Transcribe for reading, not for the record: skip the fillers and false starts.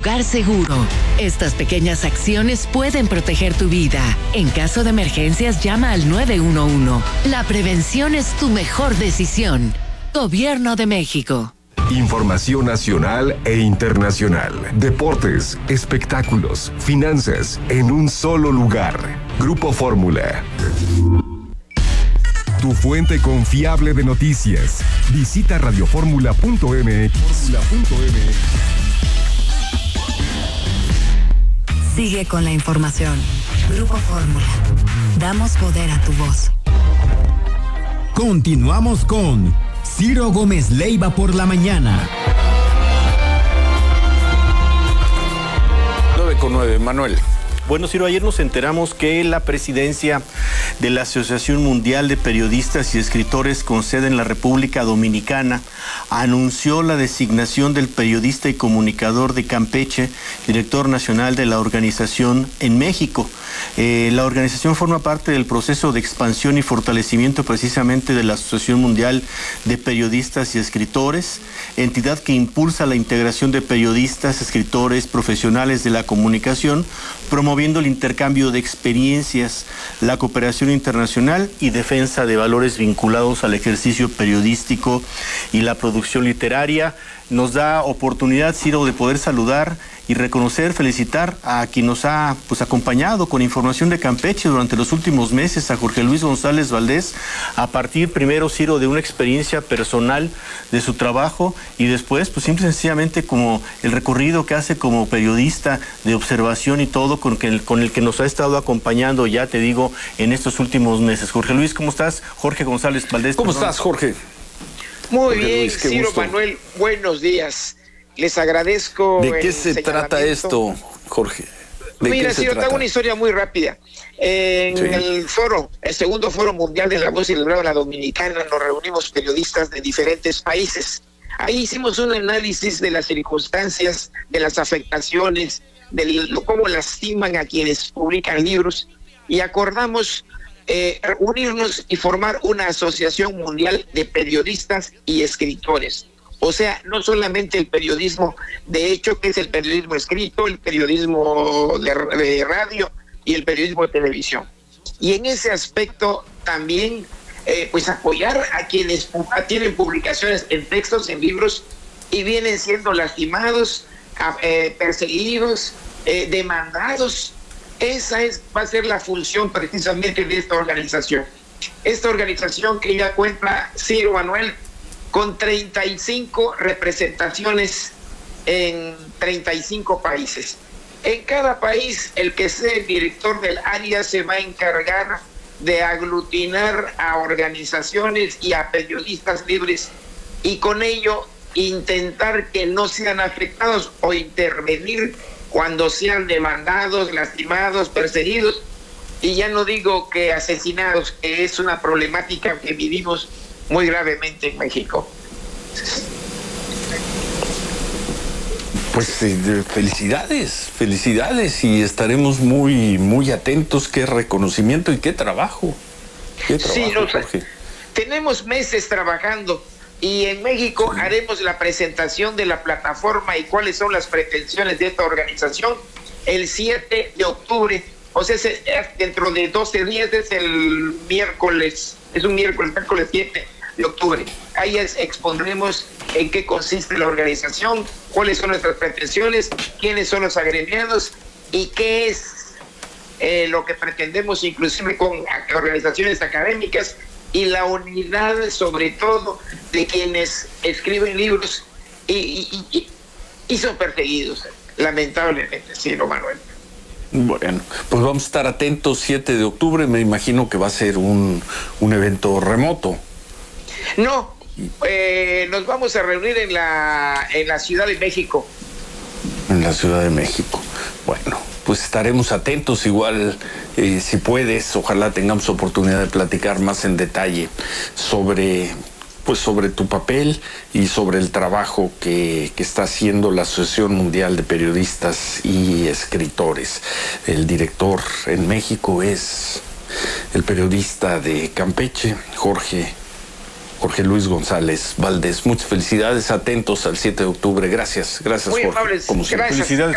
lugar seguro. Estas pequeñas acciones pueden proteger tu vida. En caso de emergencias, llama al 911. La prevención es tu mejor decisión. Gobierno de México. Información nacional e internacional. Deportes, espectáculos, finanzas, en un solo lugar. Grupo Fórmula. Tu fuente confiable de noticias. Visita radioformula.mx. Sigue con la información. Grupo Fórmula. Damos poder a tu voz. Continuamos con Ciro Gómez Leiva por la mañana. 9:09, Manuel. Bueno, Ciro, ayer nos enteramos que la presidencia de la Asociación Mundial de Periodistas y Escritores con sede en la República Dominicana anunció la designación del periodista y comunicador de Campeche, director nacional de la organización en México. La organización forma parte del proceso de expansión y fortalecimiento precisamente de la Asociación Mundial de Periodistas y Escritores, entidad que impulsa la integración de periodistas, escritores, profesionales de la comunicación, promoviendo el intercambio de experiencias, la cooperación internacional y defensa de valores vinculados al ejercicio periodístico y la producción literaria. Nos da oportunidad, Ciro, de poder saludar y reconocer, felicitar a quien nos ha acompañado con información de Campeche durante los últimos meses, a Jorge Luis González Valdés, a partir primero, Ciro, de una experiencia personal de su trabajo y después, simple y sencillamente como el recorrido que hace como periodista de observación y todo con el que nos ha estado acompañando, ya te digo, en estos últimos meses. Jorge Luis, ¿cómo estás? Jorge González Valdés. ¿Cómo estás, Jorge? Muy bien, Ciro, Manuel, buenos días. Les agradezco. ¿De qué se trata esto, Jorge? Mira, Ciro, te hago una historia muy rápida. En el segundo foro mundial de la voz y el grado de la Dominicana, nos reunimos periodistas de diferentes países. Ahí hicimos un análisis de las circunstancias, de las afectaciones, de cómo lastiman a quienes publican libros, y acordamos unirnos y formar una asociación mundial de periodistas y escritores. O sea, no solamente el periodismo de hecho, que es el periodismo escrito, el periodismo de radio y el periodismo de televisión. Y en ese aspecto también, apoyar a quienes tienen publicaciones en textos, en libros, y vienen siendo lastimados, perseguidos, demandados. Esa va a ser la función precisamente de esta organización. Esta organización que ya cuenta, Ciro, Manuel, con 35 representaciones en 35 países. En cada país, el que sea el director del área se va a encargar de aglutinar a organizaciones y a periodistas libres, y con ello intentar que no sean afectados o intervenir cuando sean demandados, lastimados, perseguidos, y ya no digo que asesinados, que es una problemática que vivimos muy gravemente en México. Pues felicidades, y estaremos muy atentos. Qué reconocimiento y qué trabajo. Sí, tenemos meses trabajando, y en México haremos la presentación de la plataforma y cuáles son las pretensiones de esta organización el 7 de octubre. O sea, dentro de 12 días, es el miércoles 7 de octubre. Ahí expondremos en qué consiste la organización, cuáles son nuestras pretensiones, quiénes son los agremiados y qué es lo que pretendemos, inclusive con organizaciones académicas, y la unidad sobre todo de quienes escriben libros y son perseguidos, lamentablemente, sí, Manuel. Bueno, pues vamos a estar atentos. 7 de octubre, me imagino que va a ser un evento remoto. No, nos vamos a reunir en la Ciudad de México. En la Ciudad de México. Bueno, pues estaremos atentos. Igual, si puedes, ojalá tengamos oportunidad de platicar más en detalle sobre tu papel y sobre el trabajo que está haciendo la Asociación Mundial de Periodistas y Escritores. El director en México es el periodista de Campeche, Jorge Luis González Valdés. Muchas felicidades, atentos al 7 de octubre. Gracias, muy Jorge. amables, gracias. Felicidades.